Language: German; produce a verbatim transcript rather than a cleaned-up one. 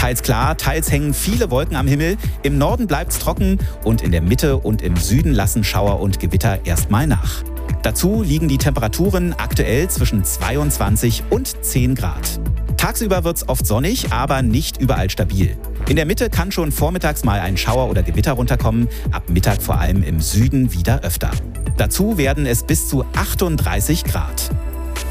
teils klar, teils hängen viele Wolken am Himmel. Im Norden bleibt es trocken und in der Mitte und im Süden lassen Schauer und Gewitter erstmal nach. Dazu liegen die Temperaturen aktuell zwischen zweiundzwanzig und zehn Grad. Tagsüber wird es oft sonnig, aber nicht überall stabil. In der Mitte kann schon vormittags mal ein Schauer oder Gewitter runterkommen, ab Mittag vor allem im Süden wieder öfter. Dazu werden es bis zu achtunddreißig Grad.